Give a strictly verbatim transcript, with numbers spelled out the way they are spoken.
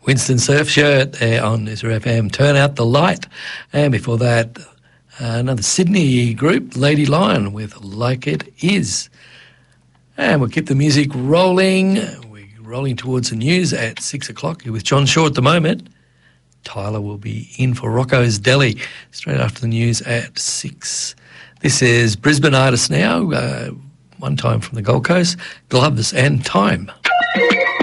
Winston Surfshirt there on Newsra F M, Turn Out the Light. And before that, uh, another Sydney group, Lady Lion, with Like It Is. And we'll keep the music rolling. We're rolling towards the news at six o'clock with John Shaw at the moment. Tyler will be in for Rocco's Deli straight after the news at six. This is Brisbane Artists Now, uh, one time from the Gold Coast, Gloves and Time.